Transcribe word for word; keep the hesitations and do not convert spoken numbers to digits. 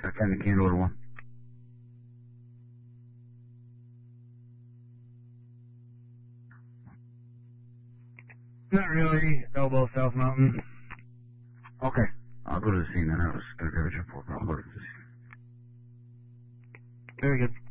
I kind of can't order one. Not really. Elbow, South Mountain. Okay. I'll go to the scene then. I was going to grab a jump for, but I'll go to the scene. Very good.